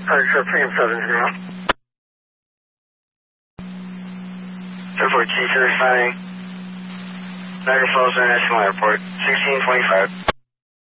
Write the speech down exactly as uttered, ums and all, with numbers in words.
Departure Premium seven zero. Airport T thirty-five, Niagara Falls International Airport, sixteen twenty-five.